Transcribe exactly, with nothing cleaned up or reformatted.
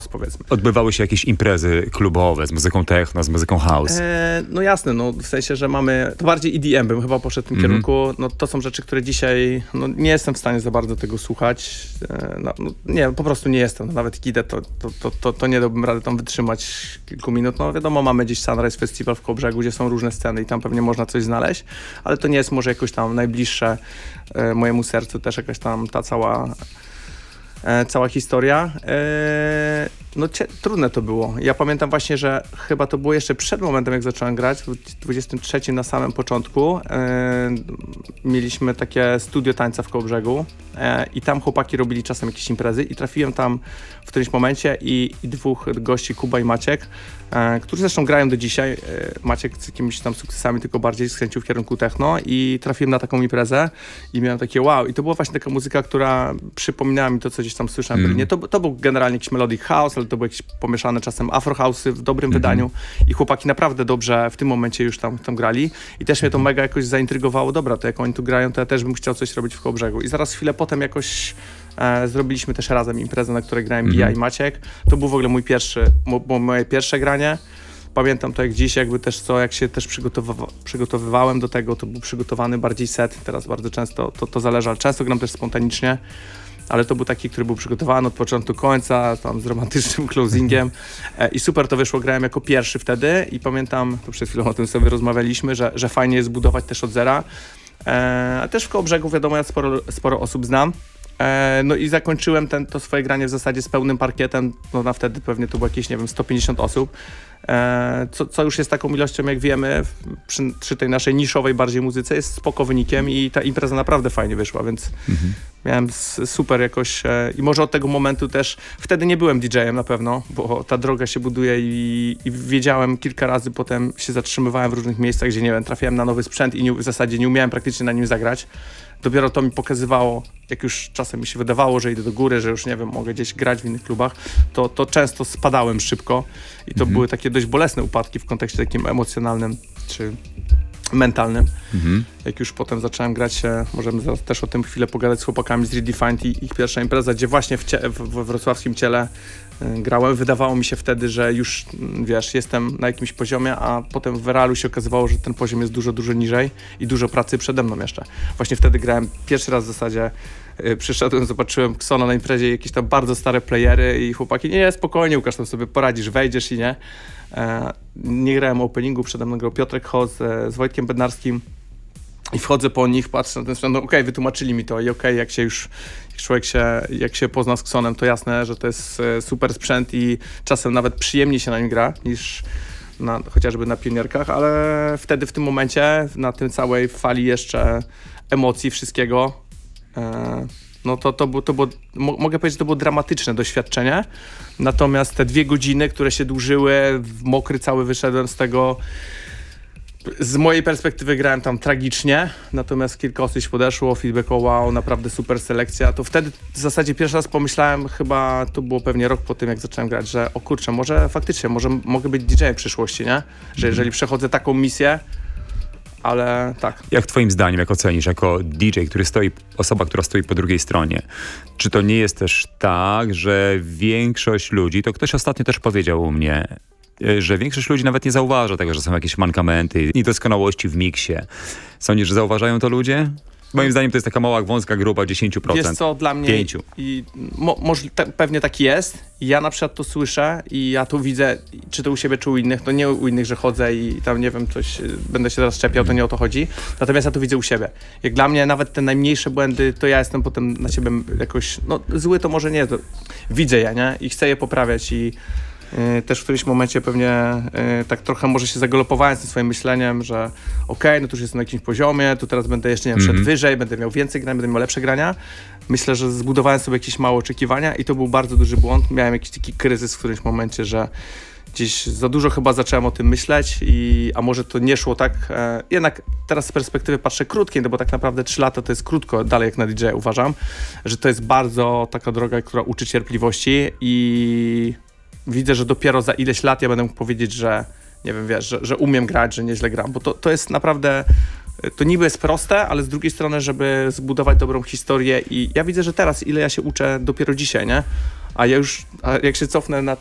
powiedzmy. Odbywały się jakieś imprezy klubowe z muzyką techno, z muzyką house? E, no jasne, no w sensie, że mamy, to bardziej E D M bym chyba poszedł w tym mm-hmm. kierunku, no to są rzeczy, które dzisiaj, no nie jestem w stanie za bardzo tego słuchać, e, no, no, nie, po prostu nie jestem, no, nawet jak idę, to, to, to, to, to nie dałbym rady tam wytrzymać kilku minut, no wiadomo, mamy gdzieś Sunrise Festival w Kołobrzegu, gdzie są różne sceny i tam pewnie można coś znaleźć, ale to nie jest może jakoś tam najbliższe e, mojemu sercu też jakaś tam ta cała E, cała historia. E, no cie, trudne to było. Ja pamiętam właśnie, że chyba to było jeszcze przed momentem, jak zacząłem grać, w dwudziestym trzecim na samym początku. E, mieliśmy takie studio tańca w Kołobrzegu e, i tam chłopaki robili czasem jakieś imprezy i trafiłem tam w którymś momencie i, i dwóch gości, Kuba i Maciek, e, którzy zresztą grają do dzisiaj. E, Maciek z jakimiś tam sukcesami, tylko bardziej skręcił w kierunku techno i trafiłem na taką imprezę i miałem takie wow. I to była właśnie taka muzyka, która przypominała mi to, co gdzieś tam słyszałem w Berlinie. To, to był generalnie jakiś melodic house, ale to były jakieś pomieszane czasem afro house'y w dobrym mm-hmm. wydaniu i chłopaki naprawdę dobrze w tym momencie już tam, tam grali i też mnie to mega jakoś zaintrygowało. Dobra, to jak oni tu grają, to ja też bym chciał coś robić w Kołobrzegu. I zaraz chwilę potem jakoś e, zrobiliśmy też razem imprezę, na której grałem mm-hmm. ja i Maciek. To był w ogóle mój pierwszy, mo, moje pierwsze granie. Pamiętam to jak dziś, jakby też co, jak się też przygotowywa- przygotowywałem do tego, to był przygotowany bardziej set. Teraz bardzo często to, to zależy, ale często gram też spontanicznie. Ale to był taki, który był przygotowany od początku do końca, tam z romantycznym closingiem e, i super to wyszło, grałem jako pierwszy wtedy i pamiętam, to przed chwilą o tym sobie rozmawialiśmy, że, że fajnie jest budować też od zera, e, a też w Kołobrzegu wiadomo, ja sporo, sporo osób znam, e, no i zakończyłem ten, to swoje granie w zasadzie z pełnym parkietem, no na wtedy pewnie to było jakieś, nie wiem, sto pięćdziesiąt osób, e, co, co już jest taką ilością, jak wiemy, w, przy, przy tej naszej niszowej bardziej muzyce, jest spoko wynikiem i ta impreza naprawdę fajnie wyszła, więc mhm. miałem super jakoś e, i może od tego momentu też, wtedy nie byłem D J-em na pewno, bo ta droga się buduje i, i wiedziałem kilka razy, potem się zatrzymywałem w różnych miejscach, gdzie nie wiem, trafiałem na nowy sprzęt i nie, w zasadzie nie umiałem praktycznie na nim zagrać. Dopiero to mi pokazywało, jak już czasem mi się wydawało, że idę do góry, że już nie wiem, mogę gdzieś grać w innych klubach, to, to często spadałem szybko i to mhm. były takie dość bolesne upadki w kontekście takim emocjonalnym czy mentalnym. Mhm. Jak już potem zacząłem grać się, możemy zaraz też o tym chwilę pogadać z chłopakami z Redefined i ich pierwsza impreza, gdzie właśnie w, cie- w, w wrocławskim ciele y, grałem. Wydawało mi się wtedy, że już, wiesz, jestem na jakimś poziomie, a potem w realu się okazywało, że ten poziom jest dużo, dużo niżej i dużo pracy przede mną jeszcze. Właśnie wtedy grałem pierwszy raz w zasadzie, y, przyszedłem, zobaczyłem Xona na imprezie, jakieś tam bardzo stare playery i chłopaki, nie, spokojnie Łukasz, tam sobie poradzisz, wejdziesz i nie. E, nie grałem openingu, przede mną grał Piotrek Hoz e, z Wojtkiem Bednarskim i wchodzę po nich, patrzę na ten sprzęt, no okej, okay, wytłumaczyli mi to i okej, okay, jak się już, jak człowiek się, jak się pozna z Xonem, to jasne, że to jest e, super sprzęt i czasem nawet przyjemniej się na nim gra niż na, chociażby na pionierkach, ale wtedy w tym momencie, na tym całej fali jeszcze emocji, wszystkiego, e, no to, to, było, to było, mo- mogę powiedzieć, że to było dramatyczne doświadczenie. Natomiast te dwie godziny, które się dłużyły, w mokry cały wyszedłem z tego. Z mojej perspektywy grałem tam tragicznie, natomiast kilka osób się podeszło, feedback, o wow, naprawdę super selekcja. To wtedy w zasadzie pierwszy raz pomyślałem, chyba to było pewnie rok po tym, jak zacząłem grać, że o kurczę, może faktycznie, może mogę być D J-em w przyszłości, nie? Że jeżeli przechodzę taką misję, ale tak. Jak twoim zdaniem, jak ocenisz, jako D J, który stoi, osoba, która stoi po drugiej stronie, czy to nie jest też tak, że większość ludzi, to ktoś ostatnio też powiedział u mnie, że większość ludzi nawet nie zauważa tego, że są jakieś mankamenty, niedoskonałości w miksie. Sądzisz, że zauważają to ludzie? Moim zdaniem to jest taka mała, wąska grupa dziesięć procent. Wiesz co, dla mnie pięć. I mo, może te, pewnie tak jest. Ja na przykład to słyszę i ja tu widzę, czy to u siebie, czy u innych. No nie u innych, że chodzę i tam nie wiem, coś będę się teraz czepiał, to nie o to chodzi. Natomiast ja to widzę u siebie. Jak dla mnie nawet te najmniejsze błędy, to ja jestem potem na siebie jakoś, no zły to może nie, to widzę je, nie? I chcę je poprawiać i Yy, też w którymś momencie pewnie yy, tak trochę może się zagalopowałem z tym swoim myśleniem, że okej, okay, no to już jestem na jakimś poziomie, tu teraz będę jeszcze, nie wiem, szedł mm-hmm. wyżej, będę miał więcej grań, będę miał lepsze grania. Myślę, że zbudowałem sobie jakieś małe oczekiwania i to był bardzo duży błąd. Miałem jakiś taki kryzys w którymś momencie, że gdzieś za dużo chyba zacząłem o tym myśleć, i, a może to nie szło tak. E, jednak teraz z perspektywy patrzę krótkiej, no bo tak naprawdę trzy lata to jest krótko dalej jak na D J, uważam, że to jest bardzo taka droga, która uczy cierpliwości i widzę, że dopiero za ileś lat ja będę mógł powiedzieć, że nie wiem, wiesz, że, że umiem grać, że nieźle gram, bo to, to jest naprawdę, to niby jest proste, ale z drugiej strony, żeby zbudować dobrą historię i ja widzę, że teraz ile ja się uczę dopiero dzisiaj, nie? a ja już, a jak się cofnę na